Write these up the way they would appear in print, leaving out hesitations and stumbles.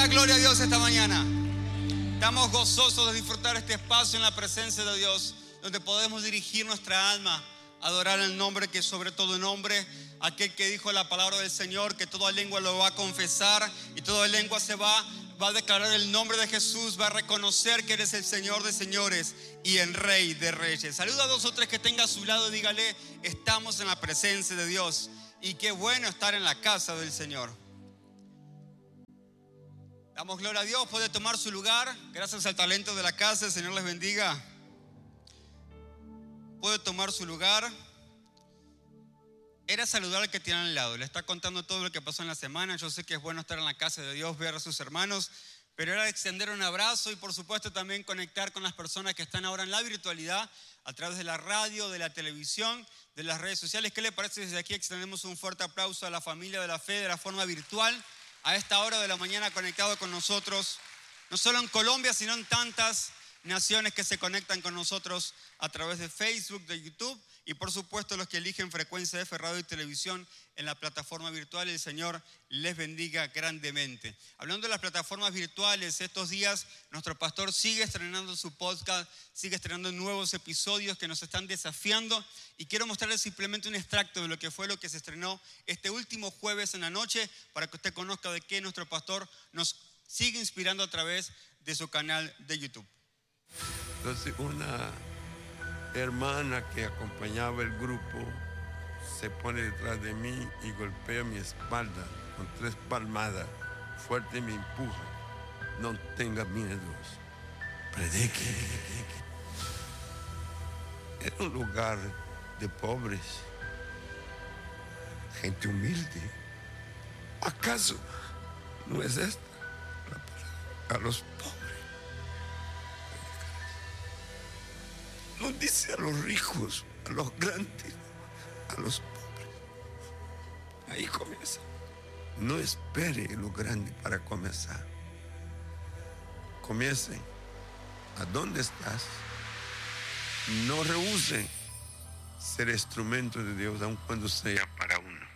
da gloria a Dios esta mañana? Estamos gozosos de disfrutar este espacio en la presencia de Dios, donde podemos dirigir nuestra alma, adorar el nombre que es sobre todo nombre, aquel que dijo la palabra del Señor, que toda lengua lo va a confesar y toda lengua va a declarar el nombre de Jesús, va a reconocer que eres el Señor de señores y el Rey de reyes. Saluda a 2 o 3 que tenga a su lado y dígale: estamos en la presencia de Dios y qué bueno estar en la casa del Señor. Damos gloria a Dios. Puede tomar su lugar. Gracias al talento de la casa, el Señor les bendiga. Puede tomar su lugar. Era saludar al que tiene al lado. Le está contando todo lo que pasó en la semana. Yo sé que es bueno estar en la casa de Dios, ver a sus hermanos, pero era extender un abrazo y por supuesto también conectar con las personas que están ahora en la virtualidad a través de la radio, de la televisión, de las redes sociales. ¿Qué le parece? Desde aquí extendemos un fuerte aplauso a la familia de la fe de la forma virtual a esta hora de la mañana conectado con nosotros, no solo en Colombia, sino en tantas naciones que se conectan con nosotros a través de Facebook, de YouTube y por supuesto los que eligen Frecuencia F, radio y televisión en la plataforma virtual. El Señor les bendiga grandemente. Hablando de las plataformas virtuales, estos días nuestro pastor sigue estrenando su podcast, sigue estrenando nuevos episodios que nos están desafiando y quiero mostrarles simplemente un extracto de lo que fue lo que se estrenó este último jueves en la noche para que usted conozca de qué nuestro pastor nos sigue inspirando a través de su canal de YouTube. Entonces una hermana que acompañaba el grupo se pone detrás de mí y golpea mi espalda con 3 palmadas fuerte y me empuja. No tenga miedo, predique. Era un lugar de pobres, gente humilde. ¿Acaso no es esta la palabra a los pobres? No dice a los ricos, a los grandes, a los pobres. Ahí comienza. No espere lo grande para comenzar. Comience. ¿A dónde estás? No rehúse ser instrumento de Dios, aun cuando sea para uno.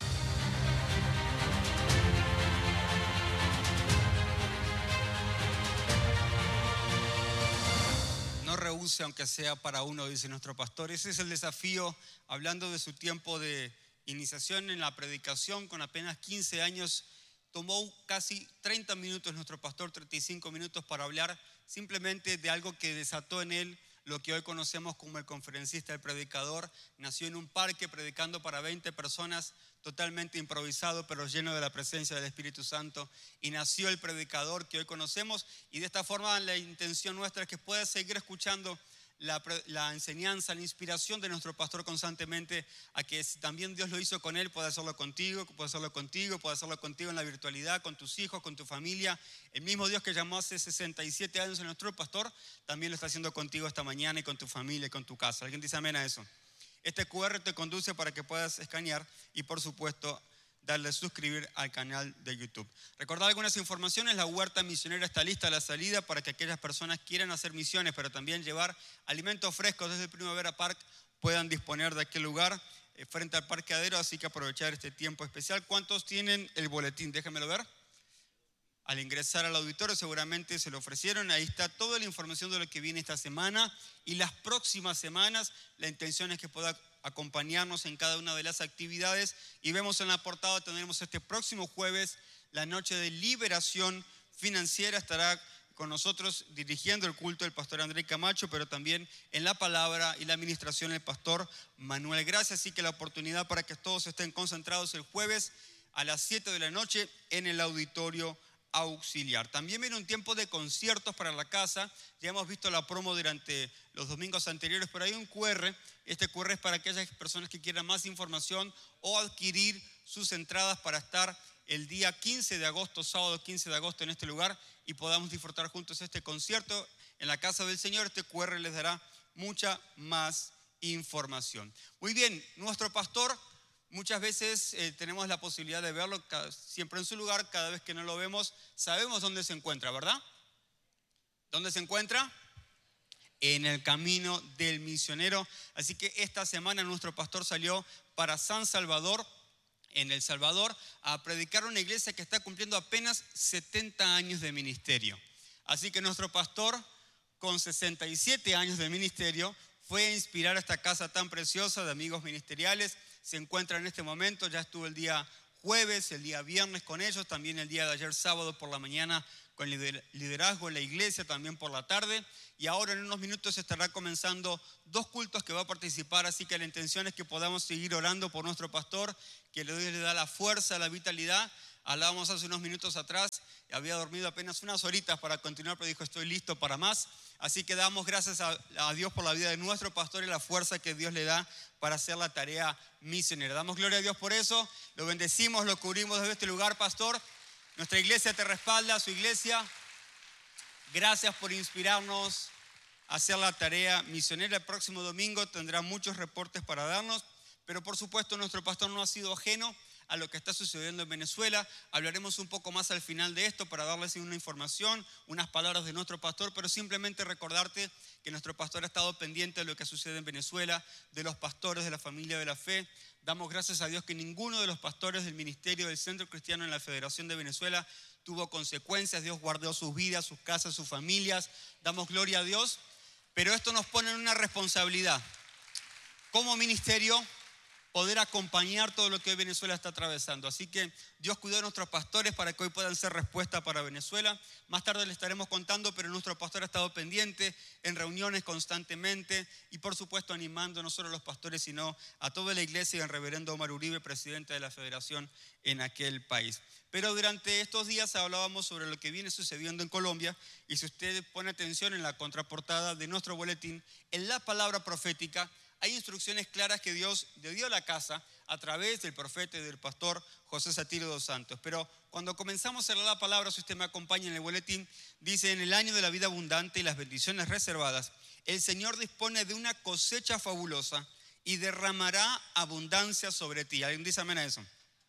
Rehúse aunque sea para uno, dice nuestro pastor. Ese es el desafío, hablando de su tiempo de iniciación en la predicación. Con apenas 15 años tomó casi 30 minutos nuestro pastor, 35 minutos para hablar simplemente de algo que desató en él lo que hoy conocemos como el conferencista, el predicador. Nació en un parque predicando para 20 personas, totalmente improvisado, pero lleno de la presencia del Espíritu Santo. Y nació el predicador que hoy conocemos. Y de esta forma la intención nuestra es que puedas seguir escuchando la enseñanza, la inspiración de nuestro pastor constantemente, a que si también Dios lo hizo con él, puede hacerlo contigo, puede hacerlo contigo en la virtualidad, con tus hijos, con tu familia. El mismo Dios que llamó hace 67 años a nuestro pastor, también lo está haciendo contigo esta mañana y con tu familia y con tu casa. ¿Alguien dice amén a eso? Este QR te conduce para que puedas escanear y por supuesto darle suscribir al canal de YouTube. Recordar algunas informaciones: la huerta misionera está lista a la salida para que aquellas personas quieran hacer misiones, pero también llevar alimentos frescos desde el Primavera Park puedan disponer de aquel lugar frente al parqueadero, así que aprovechar este tiempo especial. ¿Cuántos tienen el boletín? Déjenmelo ver. Al ingresar al auditorio seguramente se lo ofrecieron. Ahí está toda la información de lo que viene esta semana y las próximas semanas. La intención es que pueda acompañarnos en cada una de las actividades. Y vemos en la portada, tendremos este próximo jueves la noche de liberación financiera. Estará con nosotros dirigiendo el culto el pastor André Camacho, pero también en la palabra y la administración el pastor Manuel Gracia. Así que la oportunidad para que todos estén concentrados el jueves a las 7 de la noche en el auditorio auxiliar. También viene un tiempo de conciertos para la casa. Ya hemos visto la promo durante los domingos anteriores, pero hay un QR. Este QR es para aquellas personas que quieran más información o adquirir sus entradas para estar el día 15 de agosto, sábado 15 de agosto en este lugar y podamos disfrutar juntos este concierto en la casa del Señor. Este QR les dará mucha más información. Muy bien, nuestro pastor muchas veces tenemos la posibilidad de verlo siempre en su lugar. Cada vez que no lo vemos, sabemos dónde se encuentra, ¿verdad? ¿Dónde se encuentra? En el camino del misionero. Así que esta semana nuestro pastor salió para San Salvador en El Salvador a predicar una iglesia que está cumpliendo apenas 70 años de ministerio. Así que nuestro pastor, con 67 años de ministerio, fue a inspirar a esta casa tan preciosa de amigos ministeriales. Se encuentra en este momento, ya estuvo el día jueves, el día viernes con ellos, también el día de ayer sábado por la mañana con liderazgo en la iglesia, también por la tarde. Y ahora en unos minutos estará comenzando 2 cultos que va a participar, así que la intención es que podamos seguir orando por nuestro pastor, que Dios le da la fuerza, la vitalidad. Hablábamos hace unos minutos atrás, había dormido apenas unas horitas para continuar, pero dijo estoy listo para más. Así que damos gracias a Dios por la vida de nuestro pastor y la fuerza que Dios le da para hacer la tarea misionera. Damos gloria a Dios por eso, lo bendecimos, lo cubrimos desde este lugar, pastor. Nuestra iglesia te respalda, su iglesia. Gracias por inspirarnos a hacer la tarea misionera. El próximo domingo tendrá muchos reportes para darnos, pero por supuesto nuestro pastor no ha sido ajeno a lo que está sucediendo en Venezuela. Hablaremos un poco más al final de esto para darles una información, unas palabras de nuestro pastor, pero simplemente recordarte que nuestro pastor ha estado pendiente de lo que sucede en Venezuela, de los pastores de la familia de la fe. Damos gracias a Dios que ninguno de los pastores del ministerio del Centro Cristiano en la Federación de Venezuela tuvo consecuencias. Dios guardó sus vidas, sus casas, sus familias. Damos gloria a Dios, pero esto nos pone en una responsabilidad como ministerio, poder acompañar todo lo que hoy Venezuela está atravesando. Así que Dios cuidó de nuestros pastores para que hoy puedan ser respuesta para Venezuela. Más tarde les estaremos contando, pero nuestro pastor ha estado pendiente en reuniones constantemente y por supuesto animando no solo a los pastores, sino a toda la iglesia y al reverendo Omar Uribe, presidente de la federación en aquel país. Pero durante estos días hablábamos sobre lo que viene sucediendo en Colombia y si usted pone atención en la contraportada de nuestro boletín, en la palabra profética, hay instrucciones claras que Dios le dio a la casa a través del profeta y del pastor José Satirio dos Santos. Pero cuando comenzamos a leer la palabra, si usted me acompaña en el boletín, dice: en el año de la vida abundante y las bendiciones reservadas, el Señor dispone de una cosecha fabulosa y derramará abundancia sobre ti. ¿Alguien dice amén a eso?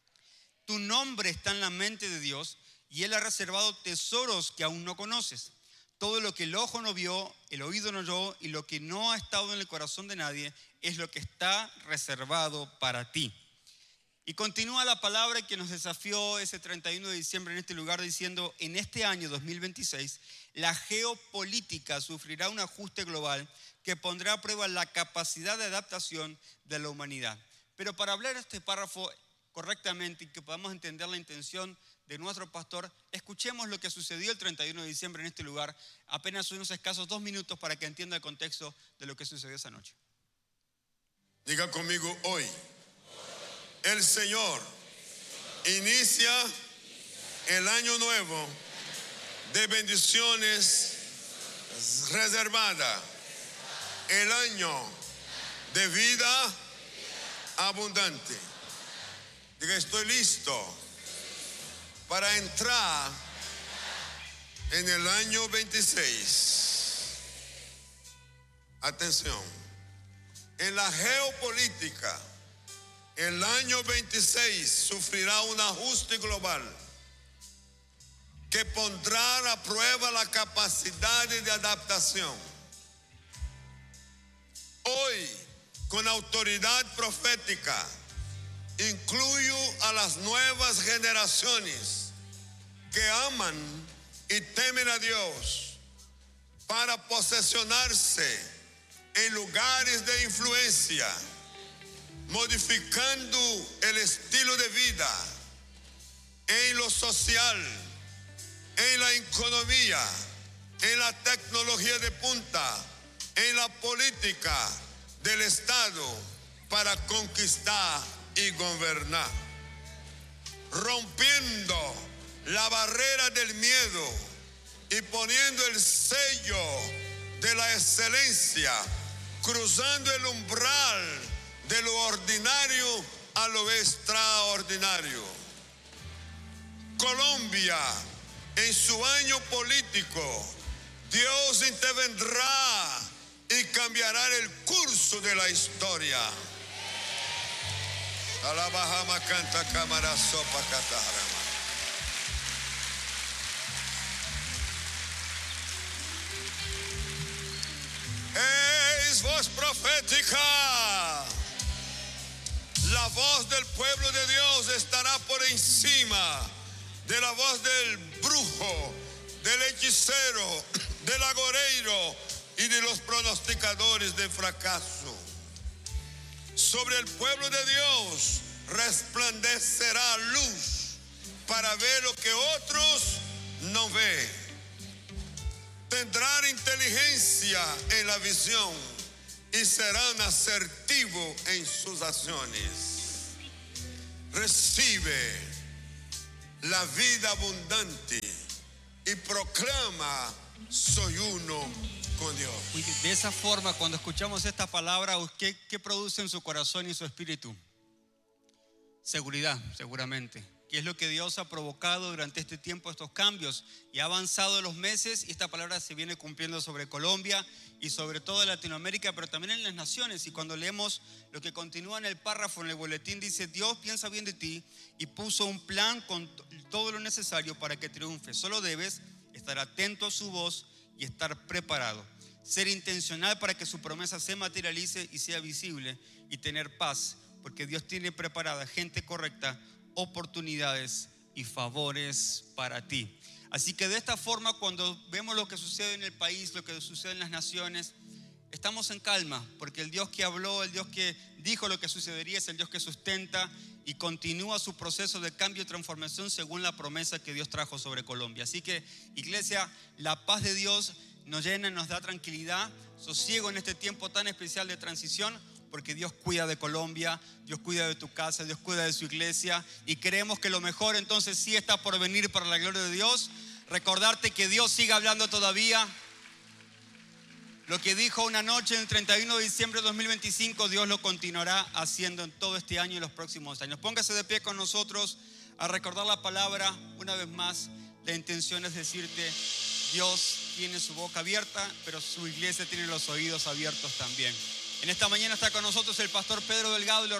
Tu nombre está en la mente de Dios y Él ha reservado tesoros que aún no conoces. Todo lo que el ojo no vio, el oído no oyó y lo que no ha estado en el corazón de nadie es lo que está reservado para ti. Y continúa la palabra que nos desafió ese 31 de diciembre en este lugar diciendo: en este año 2026 la geopolítica sufrirá un ajuste global que pondrá a prueba la capacidad de adaptación de la humanidad. Pero para hablar este párrafo correctamente y que podamos entender la intención de nuestro pastor, escuchemos lo que sucedió el 31 de diciembre en este lugar, apenas unos escasos 2 minutos para que entienda el contexto de lo que sucedió esa noche. Diga conmigo: hoy el Señor inicia el año nuevo de bendiciones reservada, el año de vida abundante. Diga: estoy listo para entrar en el año 26. Atención, en la geopolítica, el año 26 sufrirá un ajuste global que pondrá a prueba la capacidad de adaptación. Hoy, con autoridad profética, incluyo a las nuevas generaciones que aman y temen a Dios para posesionarse en lugares de influencia, modificando el estilo de vida en lo social, en la economía, en la tecnología de punta, en la política del Estado para conquistar y gobernar, rompiendo la barrera del miedo y poniendo el sello de la excelencia, cruzando el umbral de lo ordinario a lo extraordinario. Colombia, en su año político, Dios intervendrá y cambiará el curso de la historia. Alabahama canta cámara sopa catajarama. Es voz profética, la voz del pueblo de Dios Dios estará por encima de la voz del brujo, del hechicero, del agoreiro y de los pronosticadores de fracaso. Sobre el pueblo de Dios resplandecerá luz para ver lo que otros no ven. Tendrán inteligencia en la visión y serán asertivos en sus acciones. Recibe la vida abundante y proclama: soy uno con Dios. De esa forma, cuando escuchamos esta palabra, ¿qué produce en su corazón y su espíritu? Seguridad, seguramente. Que es lo que Dios ha provocado durante este tiempo, estos cambios. Y ha avanzado los meses y esta palabra se viene cumpliendo sobre Colombia y sobre toda Latinoamérica, pero también en las naciones. Y cuando leemos lo que continúa en el párrafo, en el boletín, dice: Dios piensa bien de ti y puso un plan con todo lo necesario para que triunfe. Solo debes estar atento a su voz y estar preparado. Ser intencional para que su promesa se materialice y sea visible, y tener paz, porque Dios tiene preparada gente correcta, oportunidades y favores para ti. Así que de esta forma, cuando vemos lo que sucede en el país, lo que sucede en las naciones, estamos en calma, porque el Dios que habló, el Dios que dijo lo que sucedería, es el Dios que sustenta y continúa su proceso de cambio y transformación según la promesa que Dios trajo sobre Colombia. Así que, iglesia, la paz de Dios nos llena, nos da tranquilidad, sosiego en este tiempo tan especial de transición, porque Dios cuida de Colombia, Dios cuida de tu casa, Dios cuida de su iglesia, y creemos que lo mejor entonces sí está por venir para la gloria de Dios. Recordarte que Dios sigue hablando todavía. Lo que dijo una noche en el 31 de diciembre de 2025, Dios lo continuará haciendo en todo este año y los próximos años. Póngase de pie con nosotros a recordar la palabra una vez más. La intención es decirte: Dios tiene su boca abierta, pero su iglesia tiene los oídos abiertos también. En esta mañana está con nosotros el pastor Pedro Delgado y lo